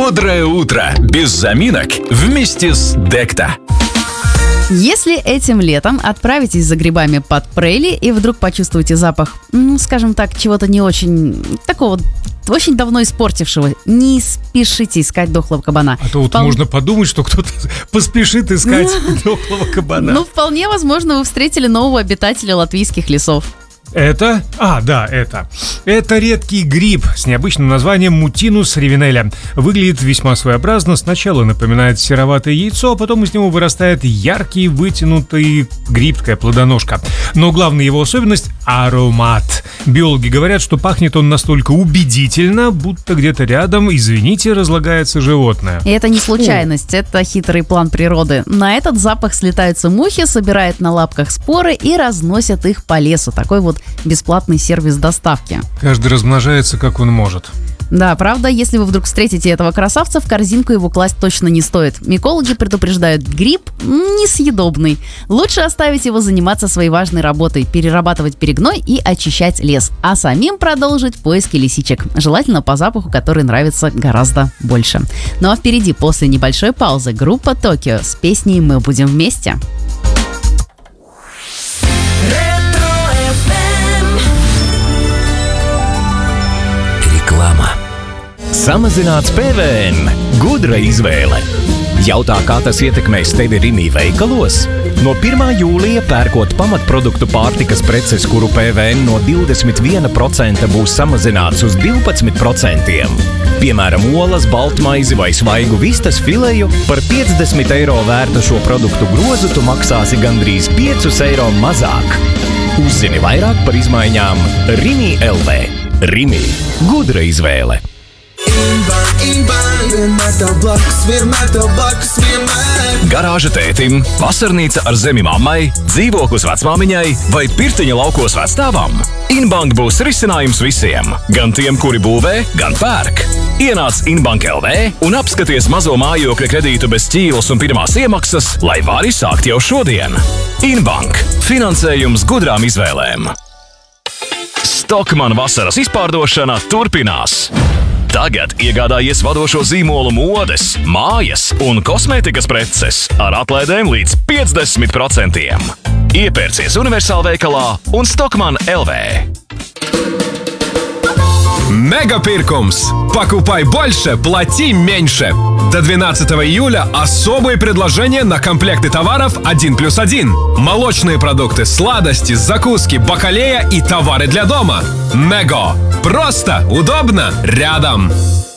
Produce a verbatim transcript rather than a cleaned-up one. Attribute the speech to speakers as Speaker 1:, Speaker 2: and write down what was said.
Speaker 1: Бодрое утро без заминок вместе с Декта.
Speaker 2: Если этим летом отправитесь за грибами под Прейли и вдруг почувствуете запах, ну, скажем так, чего-то не очень, такого очень давно испортившего, не спешите искать дохлого кабана.
Speaker 3: А то вот
Speaker 2: Впол...
Speaker 3: можно подумать, что кто-то поспешит искать дохлого кабана.
Speaker 2: Ну, вполне возможно, вы встретили нового обитателя латвийских лесов.
Speaker 3: Это? А, да, это. Это редкий гриб с необычным названием Mutinus rivnella. Выглядит весьма своеобразно. Сначала напоминает сероватое яйцо, а потом из него вырастает яркий вытянутый гриб, такая плодоножка. Но главная его особенность – аромат. Биологи говорят, что пахнет он настолько убедительно, будто где-то рядом, извините, разлагается животное.
Speaker 2: И это не случайность, это хитрый план природы. На этот запах слетаются мухи, собирают на лапках споры и разносят их по лесу. Такой вот бесплатный сервис доставки.
Speaker 3: Каждый размножается, как он может.
Speaker 2: Да, правда, если вы вдруг встретите этого красавца, в корзинку его класть точно не стоит. Микологи предупреждают, гриб несъедобный. Лучше оставить его заниматься своей важной работой, перерабатывать перегной и очищать лес, а самим продолжить поиски лисичек, желательно по запаху, который нравится гораздо больше. Ну а впереди, после небольшой паузы, группа Токио с песней «Мы будем вместе».
Speaker 1: Samazināts P V N – gudra izvēle. Jautā, kā tas ietekmēs tevi Rimi veikalos? No pirmā jūlija pērkot pamatproduktu pārtikas preces, kuru P V N no divdesmit viena procenta būs samazināts uz divpadsmit procentiem. Piemēram, olas, baltmaizi vai svaigu vistas fileju par piecdesmit eiro vērtu šo produktu grozu tu maksāsi gandrīz piecus eiro mazāk. Uzzini vairāk par izmaiņām Rimi L V. Rimi – gudra izvēle. Garāža tētim, vasarnīca ar zemi mammai, dzīvoklis vecmāmiņai vai pirtiņa laukos vecstāvam. Inbank būs risinājums visiem, gan tiem, kuri būvē, gan pērk. Ienāc Inbank L V un apskaties mazo mājokļa kredītu bez ķīles un pirmās iemaksas, lai vari sākt jau šodien. Inbank – finansējums gudrām izvēlēm. Stockmann vasaras izpārdošana turpinās. Tagad iegādājies vadošo zīmolu modes, mājas un kosmētikas preces ar atlaidēm līdz piecdesmit procentiem. Iepērcies Universāla veikalā un Stockmann L V.
Speaker 4: Мегапиркумс! Покупай больше, плати меньше! До двенадцатого июля особые предложения на комплекты товаров один плюс один. Молочные продукты, сладости, закуски, бакалея и товары для дома. Мего! Просто, удобно, рядом!